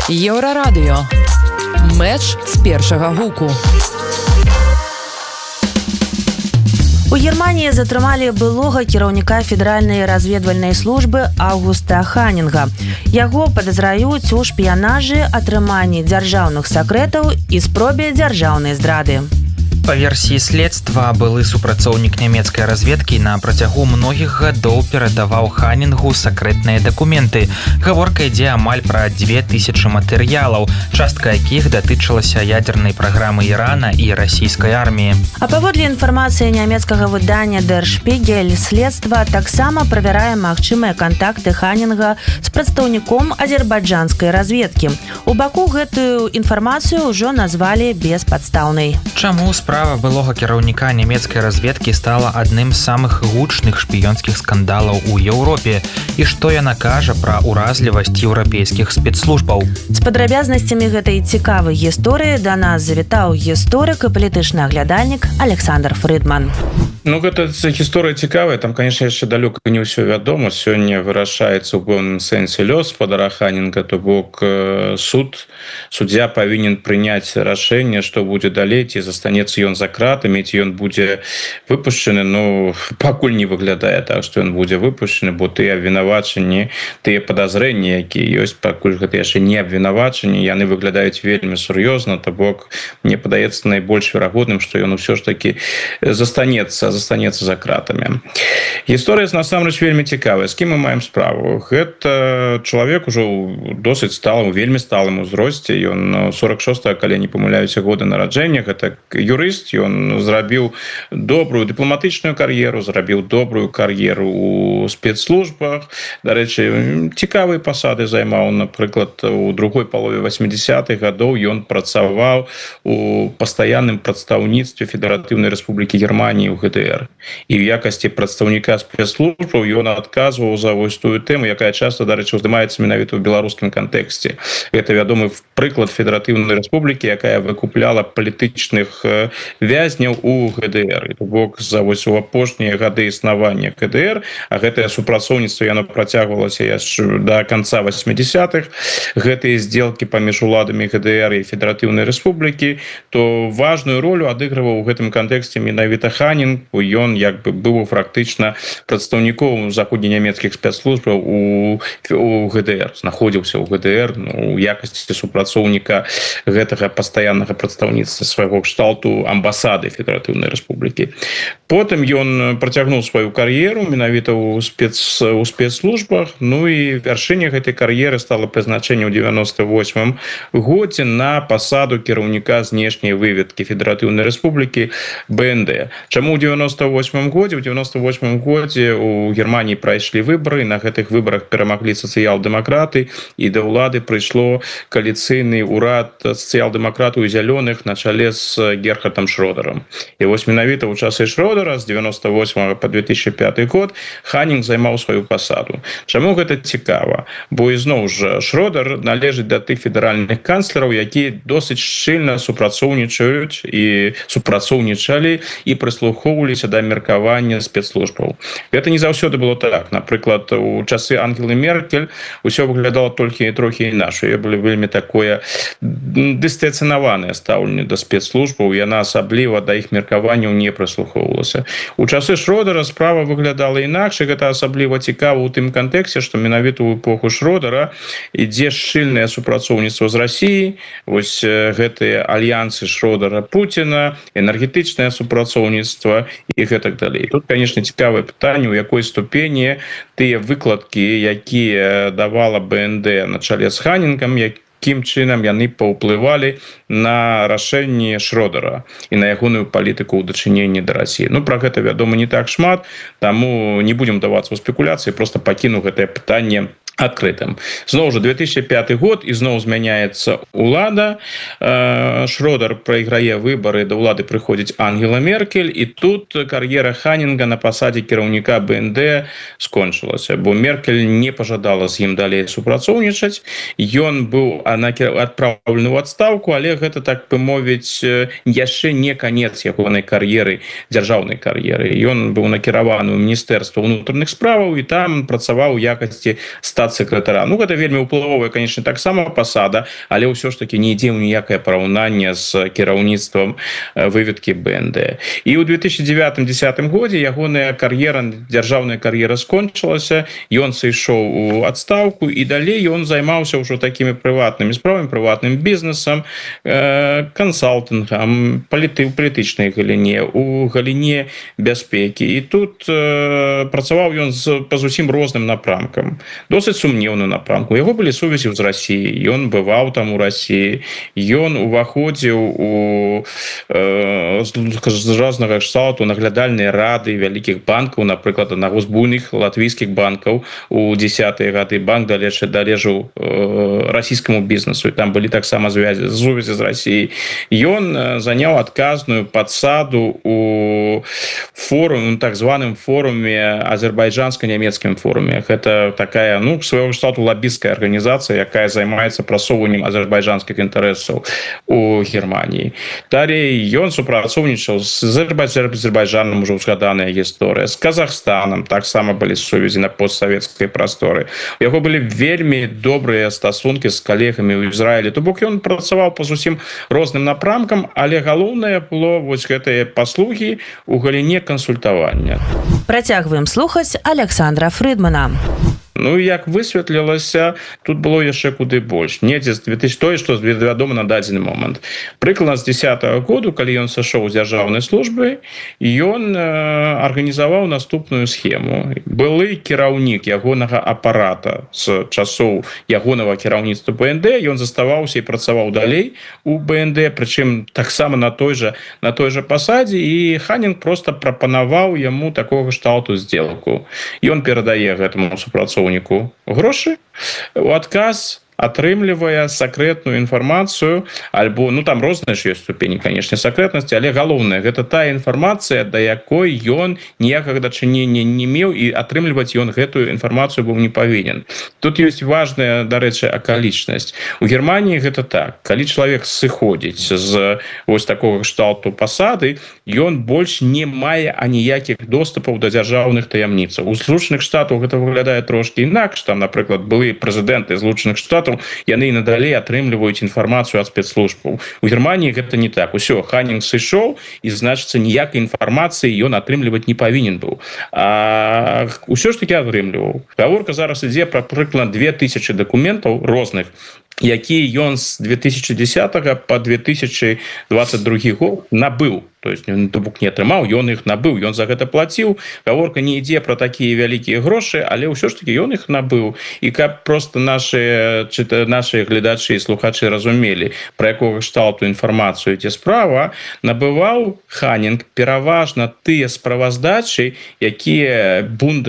Еўрарадыё. Мэч з першага гуку. У Германії затрымалі былога кіраўніка федэральнай разведвальнай службы Аўгуста Ханінга. Яго падазраюць у шпіянажы, атрыманні дзяржаўных сакрэтаў і спробе дзяржаўнай здрады. Па версіі следства, былы супрацоўнік нямецкай разведкі на працягу многіх гадоў перадаваў Ханінгу сакрэтныя дакументы. Гаворка ідзе амаль пра 2000 матэрыялаў, частка якіх датычылася ядзернай праграмы Ірана і расійскай арміі. А паводле інфармацыі нямецкага выдання Der Spiegel, следства таксама правярае магчымыя кантакты Ханінга з прадстаўніком азербайджанскай разведкі. У Баку гэтую інфармацыю ўжо назвалі беспадстаўнай. Чаму справа былога кіраўніка нямецкай разведкі стала адным з самых гучных шпіёнскіх скандалаў у Еўропе? І што яна кажа пра ўразлівасць еўрапейскіх спецслужбаў? З падрабязнасцямі гэтай цікавай гісторыі да нас завітаў гісторык і палітычны аглядальнік Александр Фрыдман. Гэта гісторыя цікавая, там, конечно, яшчэ далёка не ўсё вядома. Сёння вырашаецца ў пэўным сэнсе лёс спадара Ханінга, то бок суддзя павінен прыняць рашэнне, што будзе далей, ці застанецца ён за кратамі, ці ён будзе выпушчаны. Пакуль не выглядае так, што ён будзе выпушчаны, бо тыя абвінавачанні, тыя падазрэнні, якія ёсць, пакуль гэта яшчэ не абвінавачанні, яны выглядаюць вельмі сур'ёзна, то бок мне падаецца найбольш верагодным, што ён усё ж такі застанецца за кратамі. Гісторыя насамрэч вельмі цікавая. З кім мы маем справу? Гэта чалавек ужо досыць сталым, вельмі сталым узросце. Ён 46-го, калі не памыляюся, года нараджэння. Гэта юрыст. Ён зрабіў добрую дыпламатычную кар'еру, зрабіў добрую кар'еру у спецслужбах. Дарэчы, цікавыя пасады займаў. Напрыклад, у другой палове 80-х гадоў ён працаваў у пастаянным прадстаўніцтве Федэратыўнай Рэспублікі Германії ў ГДР. І ў якасці прадстаўніка спецслужбаў ён адказваў за вось тую тэму, якая часта, дарэчы, уздымаецца менавіта ў беларускім кантэксце. Гэта вядомы прыклад Федэратыўнай Рэспублікі, якая выкупляла палітычных вязняў у ГДР. То бок за вось у апошнія гады існавання ГДР, а гэтае супрацоўніцтва яно працягвалася яшчэ да канца 80-х, гэтыя здзелкі паміж уладамі ГДР і Федэратыўнай Рэспублікі, то важную ролю адыгрываў у гэтым кантэксце менавіта Ханінг. Ён як бы быў фактычна прадстаўніком заходненямецкіх спецслужбаў у ГДР, знаходзіўся ў ГДР у якасці супрацоўніка гэтага пастаяннага прадстаўніцтва свайго кшталту амбасады Федэратыўнай Рэспублікі. Потым ён працягнуў сваю кар'еру менавіта ў спецслужбах, і вяршыня гэтай кар'еры стала прызначэнне ў 98-м годзе на пасаду кіраўніка знешняй выведкі Федэратыўнай Рэспублікі БНД. Чаму ў 98-м годзе? У 98-м годзе у Германії прайшлі выбары, на гэтых выбарах перамаглі сацыял-дэмакраты, і да ўлады прыйшло кааліцыйны ўрад сацыял-дэмакратаў і зялёных на чале з Герхардам Шрёдерам. І вось менавіта ў часы Шрёдера з 98 па 2005 год Ханінг займаў сваю пасаду. Чаму гэта цікава? Бо ізноў жа Шрёдер належыць да тых федэральных канцлераў, якія досыць шчыльна супрацоўнічаюць і супрацоўнічалі і прыслухоўваліся да меркавання спецслужбаў. Гэта не заўсёды было так. Напрыклад, у часы Ангелы Меркель усё выглядала трохі іначай. Яе было вельмі такое дыстацыянаванае стаўленне да спецслужбаў, яна асабліва да іх меркаванняў не прыслухоўвалася. У часы Шрёдера справа выглядала інакш, і гэта асабліва цікава ў тым кантэксце, што менавіта ў эпоху Шрёдера ідзе шчыльнае супрацоўніцтва з Расіяй, вось гэтыя альянсы Шрёдера-Пуціна, энергетычнае супрацоўніцтва і гэтак далей. Тут, конечно, цікавае пытанне, у якой ступені тыя выкладкі, якія давала БНД на чале з Ханінгам, якім чынам яны паўплывалі на рашэнне Шрёдера і на ягоную палітыку ў дачыненні да Расіі. Пра гэта вядома не так шмат, таму не будзем давацца ў спекуляцыі, проста пакіну гэтае пытанне адкрытым. Зноў жа 2005 год, і зноў змяняецца ўлада. Шрёдер прайграе выбары, да ўлады прыходзіць Ангела Меркель, і тут кар'ера Ханінга на пасадзе кіраўніка БНД скончылася, бо Меркель не пажадала з ім далей супрацоўнічаць. Ён быў адпраўлены ў адстаўку, але гэта, так бы мовіць, яшчэ не канец ягонай кар'еры, дзяржаўнай кар'еры. Ён быў накіраваны ў Міністэрства ўнутраных справаў і там працаваў у якасці статс статс-сакратара. Ну, гэта вельмі ўплывовая, конечно, таксама пасада, але ўсё ж таки не ідзе ў ніякае параўнанне з кіраўніцтвам выведкі БНД. І ў 2009-2010 годзе ягоная кар'ера, дзяржаўная кар'ера скончылася, ён сышоў у адстаўку, і далей ён займаўся ўжо такімі прыватнымі справамі, прыватным бізнесам, кансалтынгам, палітычнай галіне, у галіне бяспекі. І тут працаваў ён па зусім розным напрамкам, досыць сумнеўным напрамку. У яго былі сувязі з Расіяй, ён бываў там у Расіі, ён уваходзіў у разнага кшталту наглядальныя рады вялікіх банкаў, напрыклад, аднаго з буйных латвійскіх банкаў у 10-е гады. Банк далежаў расійскаму бізнесу, і там былі таксама сувязі з Расіяй. Ён заняў адказную падсаду у форуме, так званым форуме, азербайджанско-нямецкім форуме. Гэта такая, свайго штату лабістская арганізацыя, якая займаецца прасоўваннем азербайджанскіх інтарэсаў у Германії. Далей ён супрацоўнічаў з Азербайджанам, ужо ўзгаданая гісторыя, з Казахстанам таксама былі сувязі на постсавецкай прасторы. У яго былі вельмі добрыя стасункі з калегамі ў Ізраілі. То бок ён працаваў па зусім розным напрамкам, але галоўнае было вось гэтыя паслугі ў галіне кансультавання. Працягваем слухаць Александра Фрыдмана. Ну, як высветлілася, тут было яшчэ куды больш. Недзе з 2000, тое, што вядома на дадзены момант. Прыкладна з 10-го году, калі ён сышоў з дзяржаўнай службы, ён арганізаваў наступную схему. Былы кіраўнік ягонага апарата з часоў ягонага кіраўніцтва БНД, ён заставаўся і працаваў далей у БНД, прычым таксама на той жа пасадзе, і Ханінг проста прапанаваў яму такога кшталту здзелку. Ён перадае гэтаму супрацоўніку грошы, у адказ атрымлівае сакрэтную інфармацыю, альбо, там розныя ж ёсць ступені, канешне, сакрэтнасці, але галоўнае, гэта тая інфармацыя, да якой ён ніякага дачынення не меў, і атрымліваць ён гэтую інфармацыю быў не павінен. Тут ёсць важная, дарэчы, акалічнасць. У Германіі гэта так. Калі чалавек сыходзіць з вось такога кшталту пасады, ён больш не мае аніякіх доступаў да дзяржаўных таямніцаў. У Злучаных Штатаў гэта выглядае трошкі інакш. Там, напрыклад, былі прэзідэнты Злучаных Штатаў, яны і надалей атрымліваюць інфармацыю ад спецслужбаў. У Германіі гэта не так. Усё, Ханінг сышоў, і, значыцца, ніякай інфармацыі ён атрымліваць не павінен быў. А ўсё ж такі атрымліваў. Гаворка зараз ідзе пра прыкладна 2000 дакументаў розных, якія ён з 2010 па 2022 год набыў. То есть то бок не атрымаў, ён іх набыў, ён за гэта плаціў. Гаворка не ідзе пра такія вялікія грошы, але ўсё ж таки ён іх набыў. І каб просто наши гледачы і слухачы разумелі, пра якога кшталту інфармацыю ідзе справа, набываў Ханінг пераважна тыя справаздачы, якія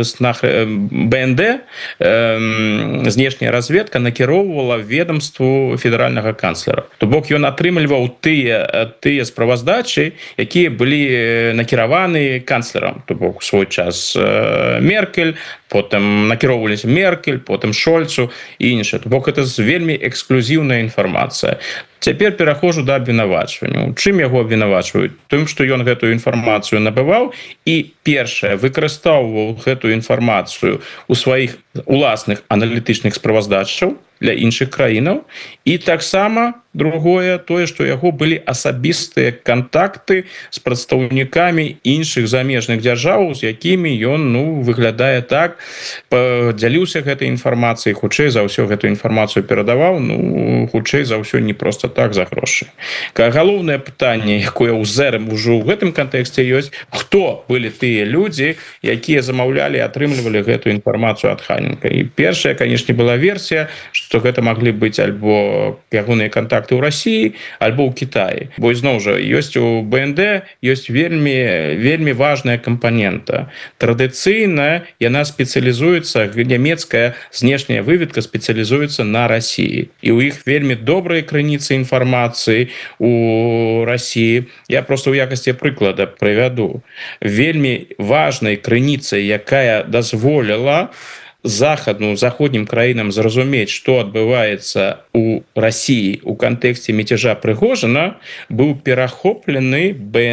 БНД, знешняя разведка, накіроўвала ведомству федэральнага канцлера. То бок ён атрымліваў тыя справаздачы, якія былі накіраваны канцлерам, то бок у свой час Меркель, потым накіроўваліся Меркель, потым Шольцу і іншае. То бок гэта вельмі эксклюзіўная інфармацыя. Цяпер пераходжу да абвінавачвання. Чым яго абвінавачваюць? Тым, што ён гэтую інфармацыю набываў і, першае, выкарыстоўваў гэтую інфармацыю ў сваіх уласных аналітычных справаздачаў для іншых краінаў, і таксама другое, тое, што яго былі асабістыя кантакты з прадстаўнікамі іншых замежных дзяржаў, з якімі ён, выглядае так, падзяліўся гэтай інфармацыяй, хутчэй за ўсё гэтую інфармацыю перадаваў, хутчэй за ўсё не проста так за грошы. Галоўнае пытанне, якое ўзэрым ужо ў гэтым кантэксце ёсць, хто былі тыя людзі, якія замаўлялі і атрымлівалі гэтую інфармацыю ад Ханінга. І першая, канешне, была версія, што гэта маглі быць альбо ягоныя кантакты ў Расіі, альбо ў Кітаі. Бо ізноў жа, ёсць у БНД ёсць вельмі важная кампанента. Традыцыйна яна спецыялізуецца, нямецкая знешняя выведка спецыялізуецца на Расіі. І ў іх вельмі добрыя крыніцы інфармацыі у Расіі. Я проста ў якасці прыклада прывяду. Вельмі важнай крыніцай, якая дазволіла заходнім краінам зразумець, што адбываецца у России у кантэксце мяцежа Прыгожина, быў перахопленая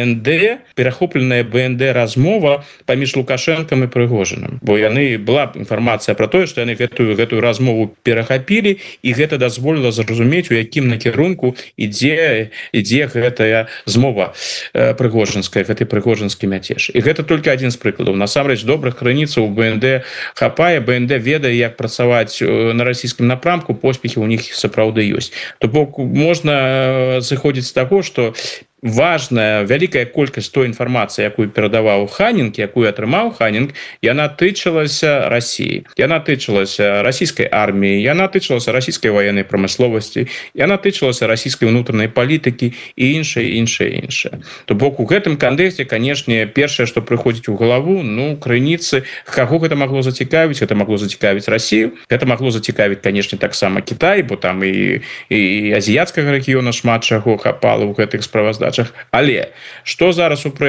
БНД размова паміж Лукашенком і Прыгожиным, бо была інфармацыя про тое, што яны гэтую размову перахапілі, і гэта дазволіла зразумець, у якім накірунку ідзе гэтая змова прыгожинская, гэты прыгожинскі мяцеж. І гэта толькі адзін з прыкладаў. Насамрэч добрых крыніцаў у БНД хапае, БНД ведае, як працаваць на расійскім напрамку, поспехі ў них сапраўды ёсць. То бок можна зыходзіць з таго, што важная вялікая колькасць той інфармацыі, якую перадаваў Ханінг, якую атрымаў Ханінг, яна тычылася России, яна тычылася расійскай арміі, яна тычылася расійскай ваеннай прамысловасці, яна тычылася расійскай унутранай палітыкі і іншае. То бок у гэтым кантэксце, канешне, першае, што прыходзіць у галаву, крыніцы, каго гэта магло зацікавіць? Гэта магло зацікавіць Россию, гэта магло зацікавіць, канешне, таксама Кітай, бо там і азіяцкага рэгіёна шмат чаго хапала ў гэтых справаздачах. Але што зараз у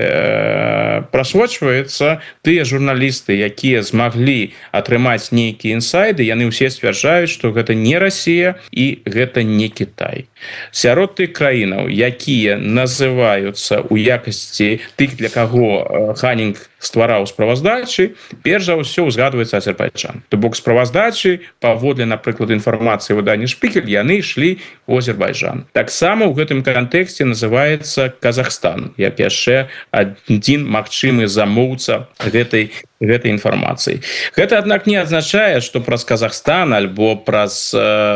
прэсе прасочваецца, тыя журналісты, якія змаглі атрымаць нейкія інсайды, яны ўсе сцвярджаюць, што гэта не Россия і гэта не Кітай. Сярод тых краінаў, якія называюцца ў якасці тых, для каго Ханінг ствараў справаздачы, перш за ўсё узгадваецца Азербайджан. То бок справаздачы, паводле, напрыклад, інфармацыі выдання Шпігель, яны ішлі ў Азербайджан. Таксама ў гэтым кантэксце называецца Казахстан, як яшчэ адзін магчымы замоўца гэтай інфармацыі. Гэта, аднак, не азначае, што праз Казахстан альбо праз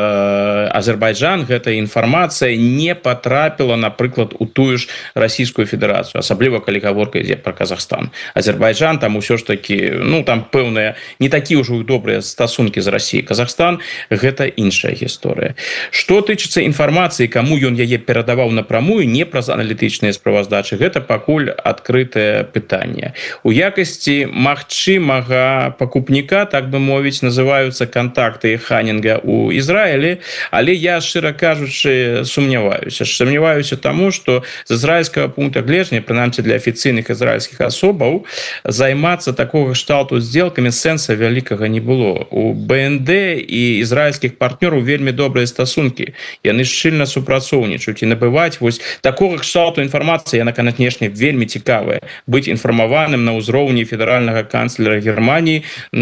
Азербайджан гэтая інфармацыя не патрапіла, напрыклад, у тую ж Расійскую Федэрацыю, асабліва калі гаворка ідзе пра Казахстан. Азербайджан там усё ж такі, там пэўныя не такія ўжо добрыя стасункі з Расіяй. Казахстан гэта іншая гісторыя. Што тычыцца інфармацыі, каму ён яе перадаваў напрамую, не праз аналітычныя справаздачы, гэта пакуль адкрытае пытанне. У якасці магчымага пакупніка, так бы мовіць, называюцца кантакты Ханінга ў Ізраілі, але я, шчыра кажучы, сумняваюся таму, што з ізраільскага пункта гледжання, прынамсі для афіцыйных ізраільскіх асобаў, займацца такога кшталту здзелкамі сэнса вялікага не было. У БНД і ізраільскіх партнёраў вельмі добрыя стасункі. Яны шчыльна супрацоўнічаюць і набываць вось такога кшталту інфармацыі, яна, канешне, вельмі цікавая. Быць інфармаваным на ўзроўні федэральнага канцлера Германії,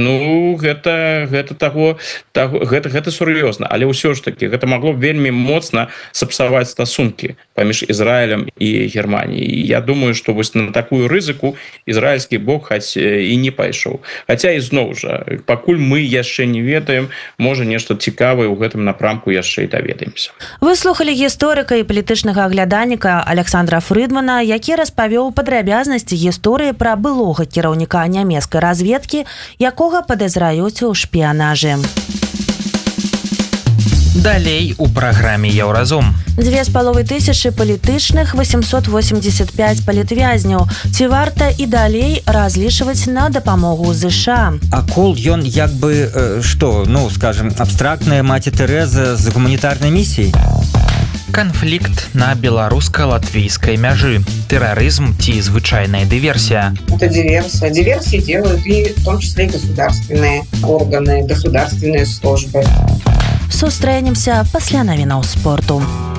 гэта сур'ёзна, але ўсё ж таки гэта магло вельмі моцна сапсаваць стасункі паміж Ізраілем і Германіяй. Я думаю, што вось на такую рызыку ізраільскі бок хаць і не пайшоў. Хаця ізноў жа, пакуль мы яшчэ не ведаем, можа нешта цікавае ў гэтым напрамку яшчэ і даведаемся. Вы слухалі гісторыка і палітычнага агляданіка Александра Фрыдмана, які распавёў падрабязнасці гісторыі пра былога кіраўніка нямецкай разведкі, якога падазраюць у шпіянажы. Далей у праграме Еўразум. 2500 палітычных, 885 палітвязняў. Ці варта і далей разлічваць на дапамогу ЗША? Акол ён як бы, скажем, абстрактная маці Тэрэза з гуманітарнай місіяй? Конфликт на белорусско-латвийской мяжи. Терроризм ти звычайная диверсия. Это диверсия. Диверсии делают и в том числе и государственные органы, государственные службы. Сустрэнемся пасля навінаў спорту.